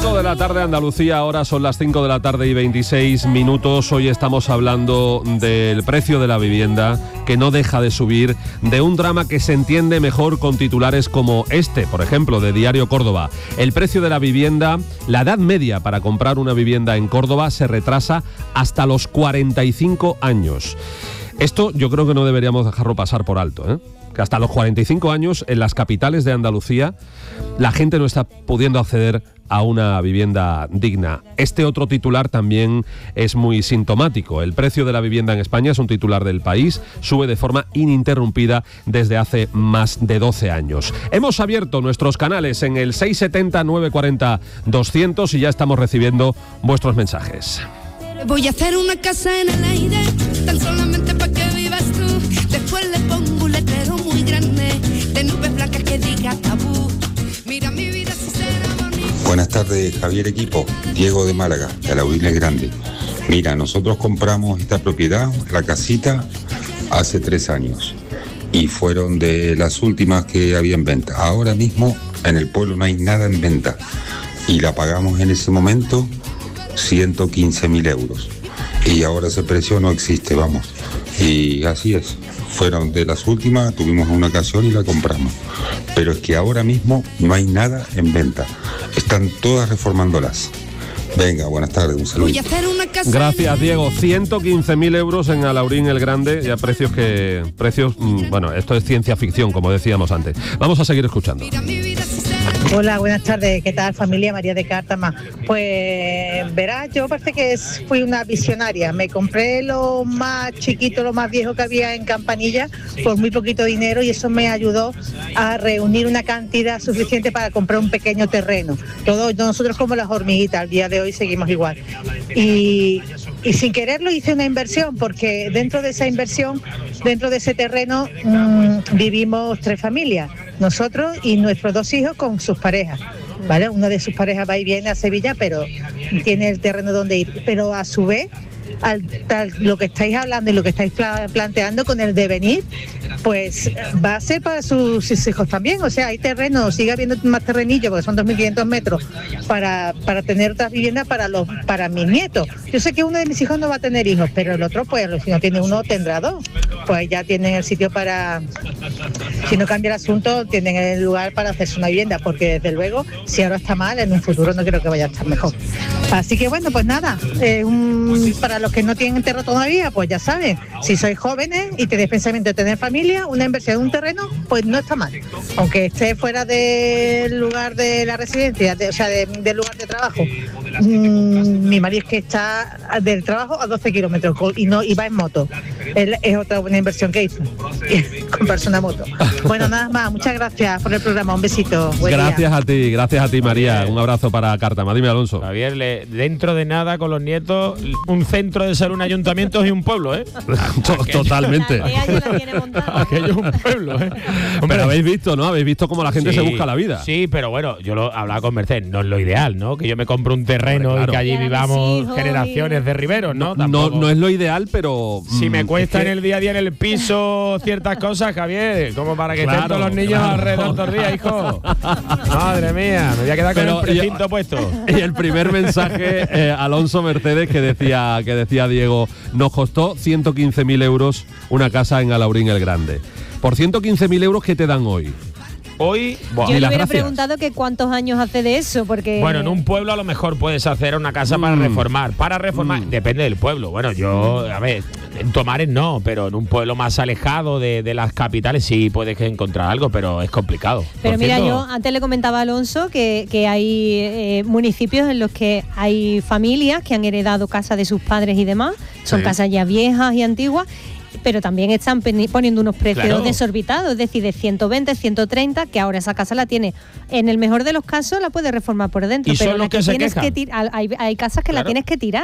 5 de la tarde, Andalucía, ahora son las 5 de la tarde y 26 minutos. Hoy estamos hablando del precio de la vivienda, que no deja de subir, de un drama que se entiende mejor con titulares como este, por ejemplo, de Diario Córdoba. El precio de la vivienda, la edad media para comprar una vivienda en Córdoba se retrasa hasta los 45 años. Esto yo creo que no deberíamos dejarlo pasar por alto, ¿eh? Que hasta los 45 años en las capitales de Andalucía la gente no está pudiendo acceder a una vivienda digna. Este otro titular también es muy sintomático. El precio de la vivienda en España, es un titular del País, sube de forma ininterrumpida desde hace más de 12 años. Hemos abierto nuestros canales en el 670 940 200 y ya estamos recibiendo vuestros mensajes. Voy a hacer una casa en el aire, tan solamente para que vivas tú. Después le pongo un letrero muy grande, de nubes blancas que diga tabú. Mira mi vida si será bonita. Buenas tardes, Javier Equipo, Diego de Málaga, de Alaurín el Grande. Mira, nosotros compramos esta propiedad, la casita, hace 3 años. Y fueron de las últimas que había en venta. Ahora mismo en el pueblo no hay nada en venta. Y la pagamos en ese momento 115.000 euros. Y ahora ese precio no existe, vamos. Y así es. Fueron de las últimas, tuvimos una ocasión y la compramos. Pero es que ahora mismo no hay nada en venta. Están todas reformándolas. Venga, buenas tardes, un saludo. Gracias, Diego. 115.000 euros en Alaurín el Grande, ya precios, bueno, esto es ciencia ficción, como decíamos antes. Vamos a seguir escuchando. Hola, buenas tardes. ¿Qué tal, familia? María de Cártama. Pues verás, yo parece que fui una visionaria. Me compré lo más chiquito, lo más viejo que había en Campanilla por muy poquito dinero y eso me ayudó a reunir una cantidad suficiente para comprar un pequeño terreno. Todos nosotros como las hormiguitas, al día de hoy seguimos igual. Y sin quererlo hice una inversión, porque dentro de esa inversión, dentro de ese terreno, vivimos 3 familias. Nosotros y nuestros 2 hijos con sus parejas, ¿vale? Una de sus parejas va y viene a Sevilla, pero tiene el terreno donde ir. Pero a su vez, lo que estáis hablando y lo que estáis planteando con el devenir, pues va a ser para sus hijos también. O sea, hay terreno, sigue habiendo más terrenillo, porque son 2.500 metros, para tener otras viviendas para mis nietos. Yo sé que uno de mis hijos no va a tener hijos, pero el otro, pues, si no tiene uno, tendrá 2. Pues ya tienen el sitio para, si no cambia el asunto, tienen el lugar para hacerse una vivienda, porque desde luego, si ahora está mal, en un futuro no creo que vaya a estar mejor. Así que bueno, pues nada, para los que no tienen terreno todavía, pues ya saben, si sois jóvenes y tenéis pensamiento de tener familia, una inversión en un terreno, pues no está mal. Aunque esté fuera del lugar de la residencia, del lugar de trabajo. Mi marido es que está del trabajo a 12 kilómetros y va en moto. Él es otra buena inversión que hizo, comprarse una moto. Bueno, nada más, muchas gracias por el programa, un besito. Gracias a ti, María. Un abrazo para Cártama. Dime, Alonso. Javier, dentro de nada con los nietos, un centro de salud, un ayuntamiento y un pueblo, ¿eh? Totalmente. Aquello es un pueblo, ¿eh? Hombre, pero habéis visto, ¿no? Habéis visto cómo la gente se busca la vida. Sí, pero bueno, yo lo hablaba con Mercedes, no es lo ideal, ¿no? Que yo me compro un terreno, claro, y que allí vivamos generaciones de riberos, ¿no? No es lo ideal, pero si me cuesta en el día a día en el piso ciertas cosas, Javier, como para que estén todos los niños alrededor todo el día, hijo. Madre mía, me voy a quedar con el precinto puesto. Y el primer mensaje, Alonso Mercedes, que decía Diego, nos costó 115.000 euros una casa en Alaurín el Grande. Por 115.000 euros, ¿qué te dan hoy? Hoy, yo le hubiera preguntado que cuántos años hace de eso, porque... Bueno, en un pueblo a lo mejor puedes hacer una casa para reformar. Depende del pueblo. Bueno, a ver, en Tomares no, pero en un pueblo más alejado de las capitales sí puedes encontrar algo, pero es complicado. Pero mira, yo antes le comentaba a Alonso que hay municipios en los que hay familias que han heredado casas de sus padres y demás, son casas ya viejas y antiguas, pero también están poniendo unos precios desorbitados, es decir, de 120, 130, que ahora esa casa la tiene, en el mejor de los casos la puede reformar por dentro, pero la que tienes que tirar, hay casas que la tienes que tirar.